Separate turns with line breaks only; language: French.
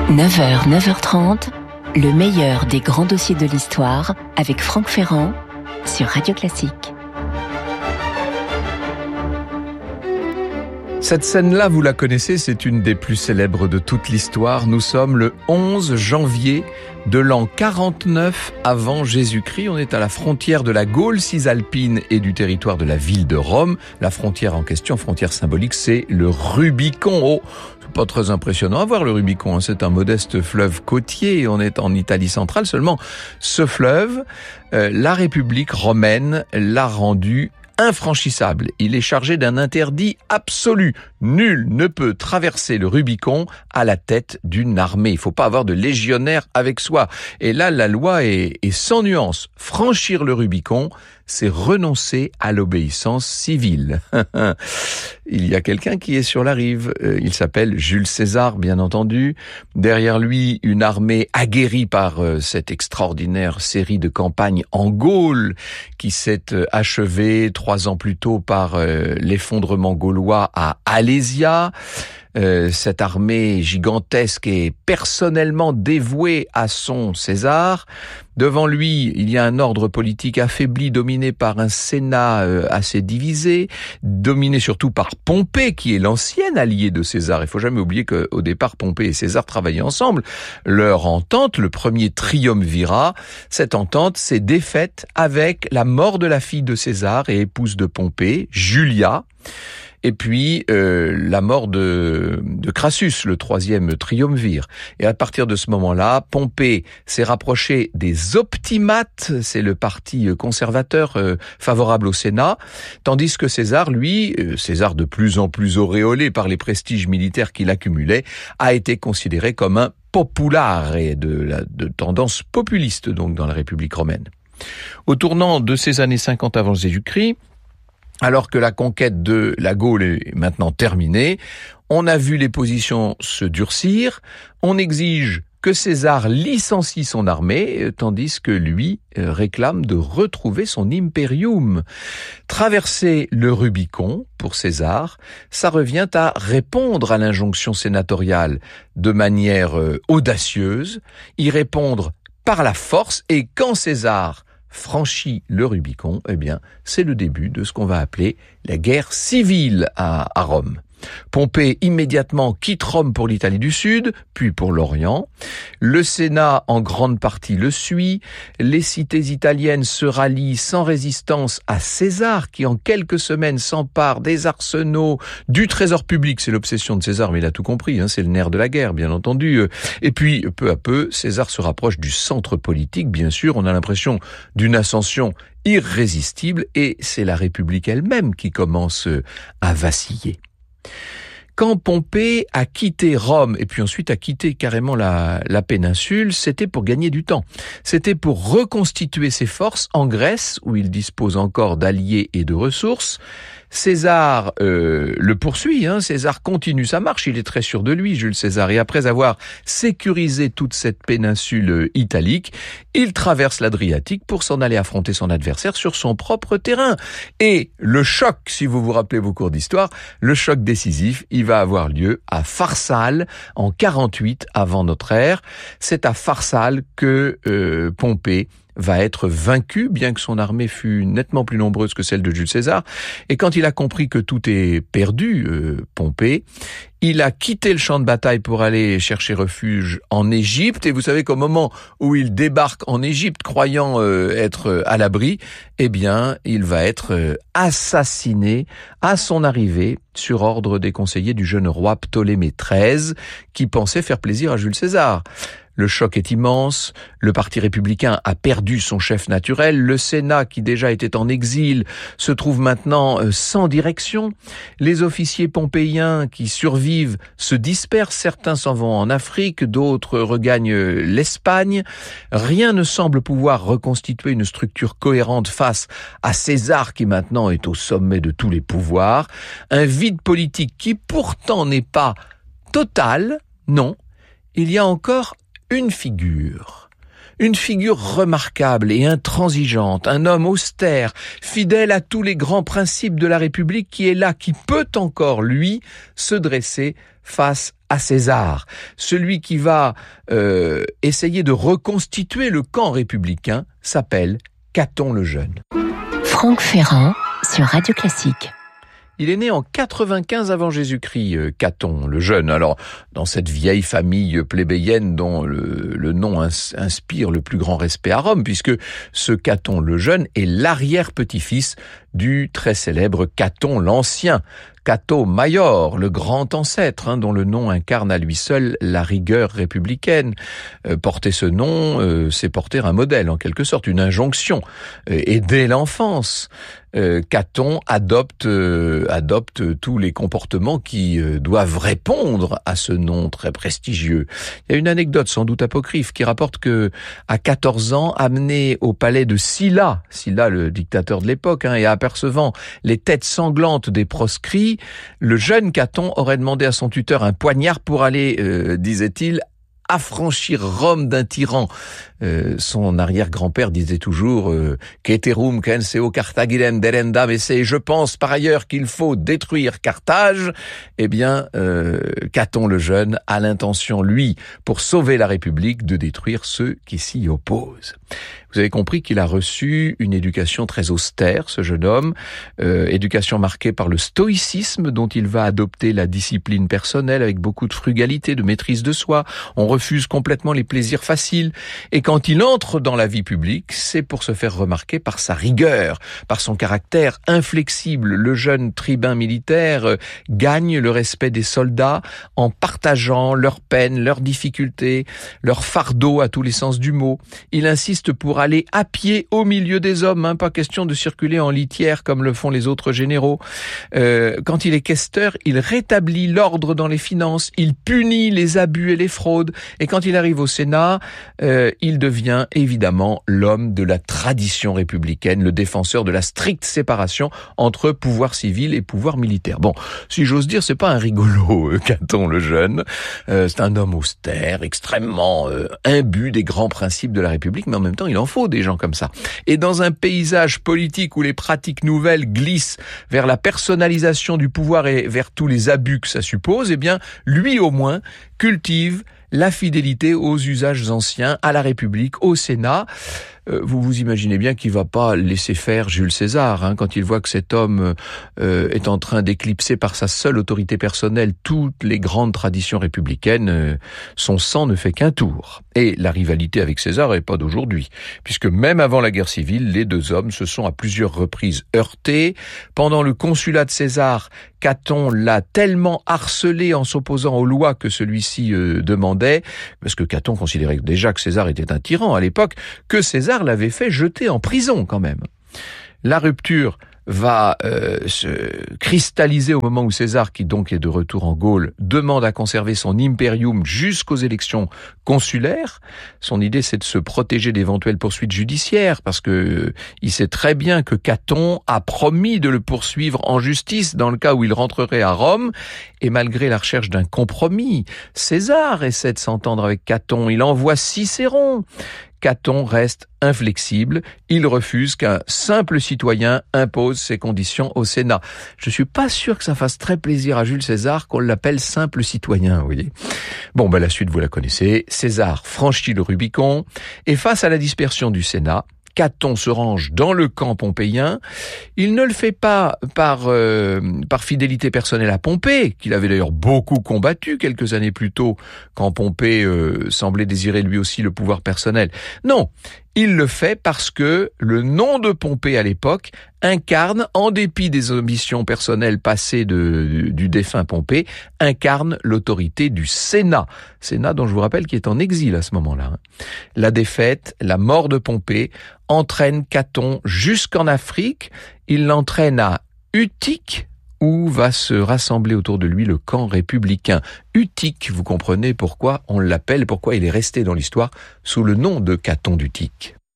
9h, 9h30, le meilleur des grands dossiers de l'histoire avec Franck Ferrand sur Radio Classique.
Cette scène-là, vous la connaissez, c'est une des plus célèbres de toute l'histoire. Nous sommes le 11 janvier de l'an 49 avant Jésus-Christ. On est à la frontière de la Gaule cisalpine et du territoire de la ville de Rome. La frontière en question, frontière symbolique, c'est le Rubicon. Oh, c'est pas très impressionnant à voir le Rubicon, hein. C'est un modeste fleuve côtier. On est en Italie centrale. Seulement, ce fleuve, la République romaine l'a rendu infranchissable. Il est chargé d'un interdit absolu. Nul ne peut traverser le Rubicon à la tête d'une armée. Il faut pas avoir de légionnaires avec soi. Et là, la loi est sans nuance. Franchir le Rubicon, c'est renoncer à l'obéissance civile. Il y a quelqu'un qui est sur la rive. Il s'appelle Jules César, bien entendu. Derrière lui, une armée aguerrie par cette extraordinaire série de campagnes en Gaule qui s'est achevée 3 ans plus tôt par l'effondrement gaulois à Alésia. Cette armée gigantesque est personnellement dévouée à son César. Devant lui, il y a un ordre politique affaibli, dominé par un Sénat assez divisé, dominé surtout par Pompée, qui est l'ancien allié de César. Il faut jamais oublier qu'au départ, Pompée et César travaillaient ensemble. Leur entente, le premier triumvirat, cette entente s'est défaite avec la mort de la fille de César et épouse de Pompée, Julia. Et puis la mort de Crassus, le 3e triumvir. Et à partir de ce moment-là, Pompée s'est rapproché des Optimates, c'est le parti conservateur favorable au Sénat, tandis que César, lui, César de plus en plus auréolé par les prestiges militaires qu'il accumulait, a été considéré comme un populare et de tendance populiste donc dans la République romaine. Au tournant de ces années 50 avant Jésus-Christ, alors que la conquête de la Gaule est maintenant terminée, on a vu les positions se durcir, on exige que César licencie son armée, tandis que lui réclame de retrouver son imperium. Traverser le Rubicon, pour César, ça revient à répondre à l'injonction sénatoriale de manière audacieuse, y répondre par la force, et quand César franchit le Rubicon, eh bien, c'est le début de ce qu'on va appeler la guerre civile à Rome. Pompée immédiatement quitte Rome pour l'Italie du Sud, puis pour l'Orient. Le Sénat en grande partie le suit. Les cités italiennes se rallient sans résistance à César, qui en quelques semaines s'empare des arsenaux, du trésor public. C'est l'obsession de César, mais il a tout compris, hein, c'est le nerf de la guerre, bien entendu. Et puis, peu à peu, César se rapproche du centre politique, bien sûr. On a l'impression d'une ascension irrésistible, et c'est la République elle-même qui commence à vaciller. Quand Pompée a quitté Rome et puis ensuite a quitté carrément la péninsule, c'était pour gagner du temps. C'était pour reconstituer ses forces en Grèce, où il dispose encore d'alliés et de ressources. César le poursuit, César continue sa marche, il est très sûr de lui, Jules César, et après avoir sécurisé toute cette péninsule italique, il traverse l'Adriatique pour s'en aller affronter son adversaire sur son propre terrain. Et le choc, si vous vous rappelez vos cours d'histoire, le choc décisif, il va avoir lieu à Pharsale en 48 avant notre ère. C'est à Pharsale que Pompée va être vaincu, bien que son armée fût nettement plus nombreuse que celle de Jules César. Et quand il a compris que tout est perdu, Pompée, il a quitté le champ de bataille pour aller chercher refuge en Égypte. Et vous savez qu'au moment où il débarque en Égypte, croyant être à l'abri, eh bien, il va être assassiné à son arrivée sur ordre des conseillers du jeune roi Ptolémée XIII, qui pensait faire plaisir à Jules César. Le choc est immense, le parti républicain a perdu son chef naturel, le Sénat, qui déjà était en exil, se trouve maintenant sans direction. Les officiers pompéiens qui survivent se dispersent, certains s'en vont en Afrique, d'autres regagnent l'Espagne. Rien ne semble pouvoir reconstituer une structure cohérente face à César, qui maintenant est au sommet de tous les pouvoirs. Un vide politique qui pourtant n'est pas total, non, il y a encore une figure Une figure remarquable et intransigeante, un homme austère, fidèle à tous les grands principes de la République qui est là, qui peut encore, lui, se dresser face à César. Celui qui va essayer de reconstituer le camp républicain s'appelle Caton le Jeune.
Franck Ferrand sur Radio Classique.
Il est né en 95 avant Jésus-Christ, Caton le Jeune. Alors, dans cette vieille famille plébéienne dont le nom inspire le plus grand respect à Rome, puisque ce Caton le Jeune est l'arrière-petit-fils du très célèbre Caton l'Ancien, Cato Maior, le grand ancêtre, dont le nom incarne à lui seul la rigueur républicaine. Porter ce nom, c'est porter un modèle, en quelque sorte, une injonction. Et dès l'enfance, Caton adopte tous les comportements qui doivent répondre à ce nom très prestigieux. Il y a une anecdote sans doute apocryphe qui rapporte que à 14 ans, amené au palais de Sylla, le dictateur de l'époque, et apercevant les têtes sanglantes des proscrits, le jeune Caton aurait demandé à son tuteur un poignard pour aller, disait-il, affranchir Rome d'un tyran. Son arrière-grand-père disait toujours Ceterum censeo Carthaginem derendam esse, et je pense par ailleurs qu'il faut détruire Carthage. Eh bien, Caton le Jeune a l'intention, lui, pour sauver la République, de détruire ceux qui s'y opposent. Vous avez compris qu'il a reçu une éducation très austère, ce jeune homme, éducation marquée par le stoïcisme dont il va adopter la discipline personnelle avec beaucoup de frugalité, de maîtrise de soi. On refuse complètement les plaisirs faciles, et quand il entre dans la vie publique, c'est pour se faire remarquer par sa rigueur, par son caractère inflexible. Le jeune tribun militaire gagne le respect des soldats en partageant leurs peines, leurs difficultés, leurs fardeaux à tous les sens du mot. Il insiste pour aller à pied au milieu des hommes, pas question de circuler en litière comme le font les autres généraux. Quand il est questeur, il rétablit l'ordre dans les finances, il punit les abus et les fraudes, et quand il arrive au Sénat, il devient évidemment l'homme de la tradition républicaine, le défenseur de la stricte séparation entre pouvoir civil et pouvoir militaire. Bon, si j'ose dire, c'est pas un rigolo, Caton le Jeune. C'est un homme austère, extrêmement imbu des grands principes de la République, mais en même temps, il en faut des gens comme ça. Et dans un paysage politique où les pratiques nouvelles glissent vers la personnalisation du pouvoir et vers tous les abus que ça suppose, eh bien, lui au moins cultive la fidélité aux usages anciens, à la République, au Sénat. Vous vous imaginez bien qu'il va pas laisser faire Jules César, quand il voit que cet homme est en train d'éclipser par sa seule autorité personnelle toutes les grandes traditions républicaines. Son sang ne fait qu'un tour. Et la rivalité avec César n'est pas d'aujourd'hui, puisque même avant la guerre civile, les deux hommes se sont à plusieurs reprises heurtés. Pendant le consulat de César, Caton l'a tellement harcelé en s'opposant aux lois que celui-ci demandait, parce que Caton considérait déjà que César était un tyran à l'époque, que César l'avait fait jeter en prison quand même. La rupture va se cristalliser au moment où César, qui donc est de retour en Gaule, demande à conserver son imperium jusqu'aux élections consulaires. Son idée, c'est de se protéger d'éventuelles poursuites judiciaires, parce que il sait très bien que Caton a promis de le poursuivre en justice dans le cas où il rentrerait à Rome, et malgré la recherche d'un compromis, César essaie de s'entendre avec Caton. Il envoie Cicéron. Caton reste inflexible, il refuse qu'un simple citoyen impose ses conditions au Sénat. Je suis pas sûr que ça fasse très plaisir à Jules César qu'on l'appelle simple citoyen, vous voyez. Bon, la suite vous la connaissez. César franchit le Rubicon, et face à la dispersion du Sénat, Caton se range dans le camp pompéien. Il ne le fait pas par fidélité personnelle à Pompée, qu'il avait d'ailleurs beaucoup combattu quelques années plus tôt, quand Pompée semblait désirer lui aussi le pouvoir personnel. Non, il le fait parce que le nom de Pompée à l'époque incarne, en dépit des ambitions personnelles passées du défunt Pompée, incarne l'autorité du Sénat. Sénat dont je vous rappelle qu'il est en exil à ce moment-là. La défaite, la mort de Pompée entraîne Caton jusqu'en Afrique. Il l'entraîne à Utique, où va se rassembler autour de lui le camp républicain. Utique, vous comprenez pourquoi on l'appelle, pourquoi il est resté dans l'histoire sous le nom de Caton d'Utique.